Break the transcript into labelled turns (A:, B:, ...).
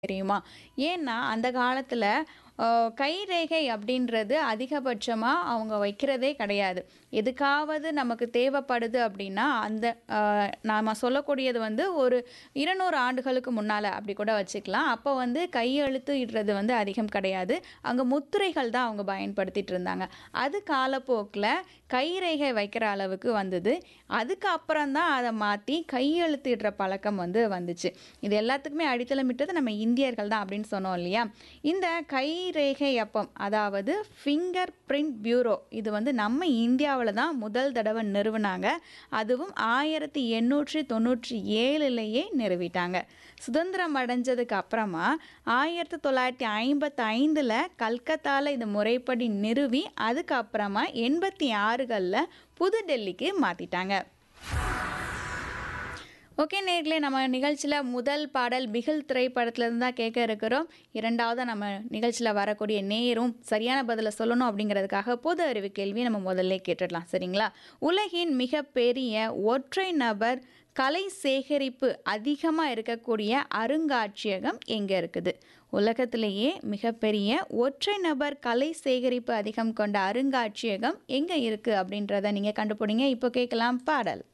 A: தெரியுமா? ஏன்னா, அந்த காலத்துல அ கைரேகை அப்படின்றது அதிகபட்சமா அவங்க வைக்கிறதே கிடையாது. எதுக்காவது நமக்கு தேவைப்படுது அப்படின்னா, அந்த நாம சொல்லக்கூடியது வந்து ஒரு 200 ஆண்டுகளுக்கு முன்னால அப்படி கூட வச்சுக்கலாம். அப்போ வந்து கையெழுத்து இடுறது வந்து அதிகம் கிடையாது. அங்க முத்திரைகள் தான் அவங்க பயன்படுத்திட்டு இருந்தாங்க. அது காலப்போக்குல கைரேகை வைக்கிற அளவுக்கு வந்தது. அதுக்கு அப்புறம் தான் அத மாத்தி கையெழுத்து இடுற பழக்கம் வந்து வந்துச்சு. இது எல்லாத்துக்குமே அடித்தளமிட்டது நம்ம இந்தியர்கள் தான் அப்படின்னு சொன்னோம் இல்லையா? இந்த கைரேகை அப்பம் அதாவது ஃபிங்கர் பிரிண்ட் பியூரோ இது வந்து நம்ம இந்தியாவுல தான் முதல் தடவ நிறுவுனாங்க. அதுவும் 1897லயே நிறுவிட்டாங்க. சுதந்திரம் அடைஞ்சதுக்கு அப்புறமா 1955ல கல்கத்தால இது முறைப்படி நிறுவி, அதுக்கப்புறமா 86கள்ல புது டெல்லிக்கு மாத்திட்டாங்க. ஓகே நேயர்களே, நம்ம நிகழ்ச்சியில முதல் பாடல் பிகில் திரைப்படத்துல இருந்து தான் கேட்க இருக்கிறோம். 2வதா நம்ம நிகழ்ச்சியில வரக்கூடிய நேயரும் சரியான பதில சொல்லணும் அப்படிங்கிறதுக்காக பொது அறிவு கேள்விய நம்ம முதல்லே கேட்டுடலாம். சரிங்களா? உலகின் மிகப்பெரிய ஒற்றை நபர் கலை சேகரிப்பு அதிகமா இருக்கக்கூடிய அருங்காட்சியகம் எங்க இருக்குது? உலகத்திலேயே மிகப்பெரிய ஒற்றை நபர் கலை சேகரிப்பு அதிகம் கொண்ட அருங்காட்சியகம் எங்க இருக்கு அப்படின்றத நீங்க கண்டுபிடிங்க. இப்போ கேட்கலாம் பாடல்.